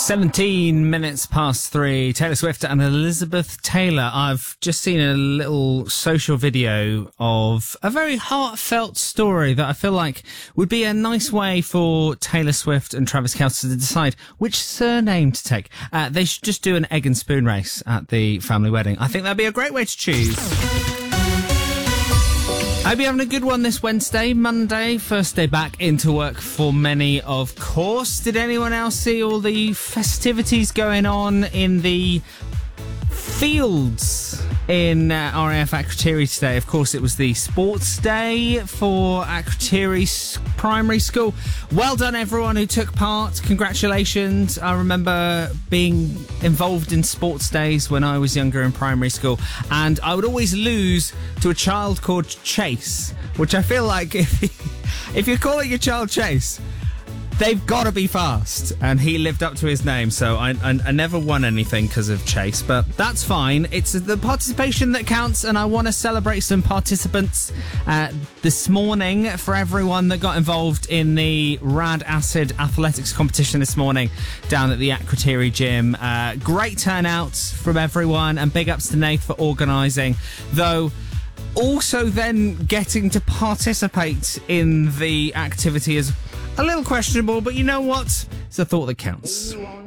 17 minutes past 3. Taylor Swift and Elizabeth Taylor. I've just seen a little social video of a very heartfelt story that I feel like would be a nice way for Taylor Swift and Travis Kelce to decide which surname to take. They should just do an egg and spoon race at the family wedding. I think that'd be a great way to choose. I hope you're having a good one this Wednesday, Monday, first day back into work for many, of course. Did anyone else see all the festivities going on in the fields in RAF Akrotiri today? Of course, it was the sports day for Akrotiri Primary School. Well done, everyone who took part. Congratulations. I remember being involved in sports days when I was younger in primary school, and I would always lose to a child called Chase, which I feel like if you're calling your child Chase, they've got to be fast, and he lived up to his name, so I never won anything because of Chase, but that's fine. It's the participation that counts, and I want to celebrate some participants this morning for everyone that got involved in the Rad Acid Athletics competition this morning down at the Akrotiri gym. Great turnout from everyone, and big ups to Nath for organising, though also then getting to participate in the activity is a little questionable, but you know what? It's a thought that counts.